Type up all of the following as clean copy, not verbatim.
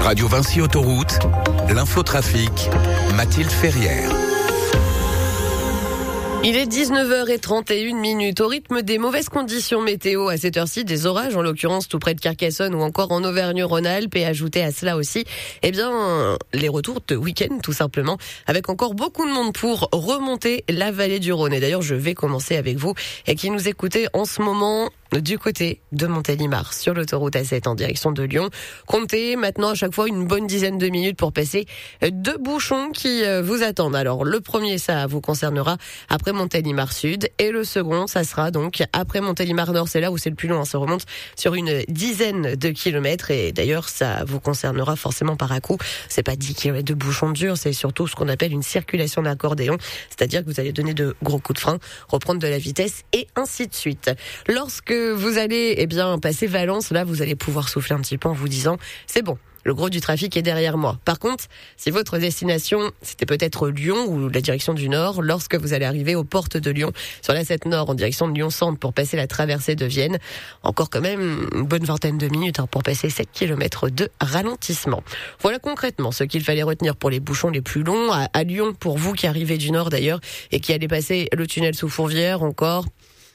Radio Vinci Autoroute, l'infotrafic, Mathilde Ferrière. Il est 19h31. Au rythme des mauvaises conditions météo à cette heure-ci, des orages en l'occurrence tout près de Carcassonne ou encore en Auvergne-Rhône-Alpes, et ajouter à cela aussi, les retours de week-end tout simplement, avec encore beaucoup de monde pour remonter la vallée du Rhône. Et d'ailleurs, je vais commencer avec vous et qui nous écoutez en ce moment du côté de Montélimar sur l'autoroute A7 en direction de Lyon. Comptez maintenant à chaque fois une bonne dizaine de minutes pour passer deux bouchons qui vous attendent. Alors le premier, ça vous concernera après Montélimar Sud, et le second, ça sera donc après Montélimar Nord. C'est là où c'est le plus long, ça remonte sur une dizaine de kilomètres, et d'ailleurs ça vous concernera forcément par à coup. C'est pas 10 kilomètres de bouchons durs, c'est surtout ce qu'on appelle une circulation d'accordéon, c'est-à-dire que vous allez donner de gros coups de frein, reprendre de la vitesse et ainsi de suite. Lorsque vous allez passer Valence, là vous allez pouvoir souffler un petit peu en vous disant c'est bon, le gros du trafic est derrière moi. Par contre, si votre destination, c'était peut-être Lyon ou la direction du Nord, lorsque vous allez arriver aux portes de Lyon, sur la 7 Nord en direction de Lyon-Centre pour passer la traversée de Vienne, encore quand même une bonne vingtaine de minutes pour passer 7 km de ralentissement. Voilà concrètement ce qu'il fallait retenir pour les bouchons les plus longs. À Lyon, pour vous qui arrivez du Nord d'ailleurs, et qui allez passer le tunnel sous Fourvière, encore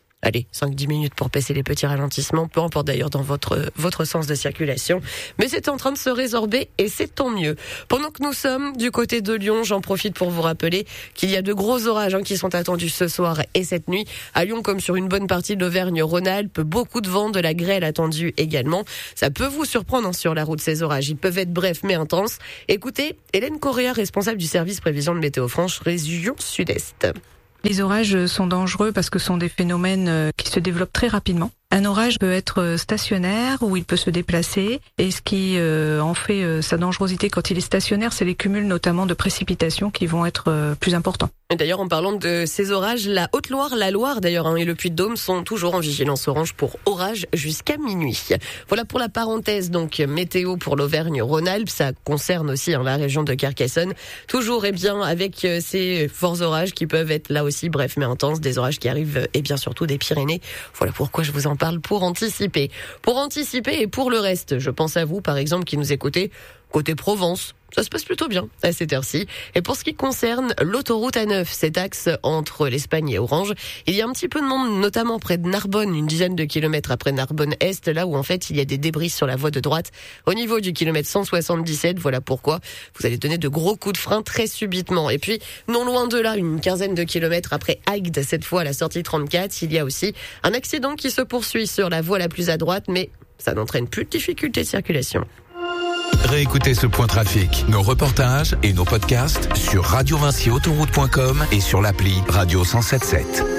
5-10 minutes pour passer les petits ralentissements, peu importe d'ailleurs dans votre sens de circulation. Mais c'est en train de se résorber et c'est tant mieux. Pendant que nous sommes du côté de Lyon, j'en profite pour vous rappeler qu'il y a de gros orages qui sont attendus ce soir et cette nuit. À Lyon, comme sur une bonne partie de l'Auvergne-Rhône-Alpes, beaucoup de vent, de la grêle attendue également. Ça peut vous surprendre sur la route, ces orages. Ils peuvent être brefs mais intenses. Écoutez, Hélène Correa, responsable du service prévision de Météo France, région Sud-Est. Les orages sont dangereux parce que ce sont des phénomènes qui se développent très rapidement. Un orage peut être stationnaire ou il peut se déplacer, et ce qui en fait sa dangerosité quand il est stationnaire, c'est les cumuls notamment de précipitations qui vont être plus importants. Et d'ailleurs, en parlant de ces orages, la Haute-Loire, la Loire d'ailleurs et le Puy-de-Dôme sont toujours en vigilance orange pour orage jusqu'à minuit. Voilà pour la parenthèse donc météo pour l'Auvergne-Rhône-Alpes. Ça concerne aussi la région de Carcassonne. Toujours avec ces forts orages qui peuvent être là aussi brefs mais intenses, des orages qui arrivent et bien surtout des Pyrénées. Voilà pourquoi je vous en parle, pour anticiper. Pour anticiper et pour le reste, je pense à vous par exemple qui nous écoutez côté Provence. Ça se passe plutôt bien à cette heure-ci. Et pour ce qui concerne l'autoroute A9, cet axe entre l'Espagne et Orange, il y a un petit peu de monde, notamment près de Narbonne, une dizaine de kilomètres après Narbonne-Est, là où en fait il y a des débris sur la voie de droite au niveau du kilomètre 177. Voilà pourquoi vous allez donner de gros coups de frein très subitement. Et puis, non loin de là, une quinzaine de kilomètres après Agde, cette fois à la sortie 34, il y a aussi un accident qui se poursuit sur la voie la plus à droite, mais ça n'entraîne plus de difficultés de circulation. Réécoutez ce point trafic, nos reportages et nos podcasts sur radiovinciautoroute.com et sur l'appli Radio 107.7.